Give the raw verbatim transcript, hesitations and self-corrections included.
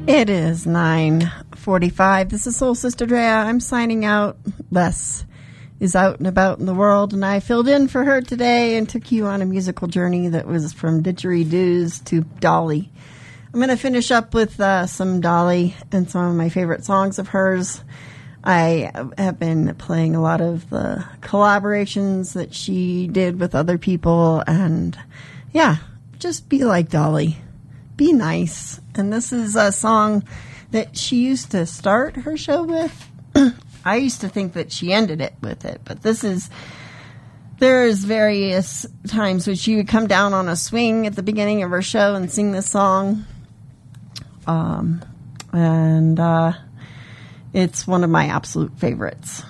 It is nine forty-five. This is Soul Sister Drea. I'm signing out. Les is out and about in the world, and I filled in for her today and took you on a musical journey that was from didgeridoos to Dolly. I'm going to finish up with uh, some Dolly and some of my favorite songs of hers. I have been playing a lot of the collaborations that she did with other people, and yeah, just be like Dolly. Be nice. And this is a song that she used to start her show with. I used to think that she ended it with it, but this is, there's various times when she would come down on a swing at the beginning of her show and sing this song. Um, and uh, it's one of my absolute favorites.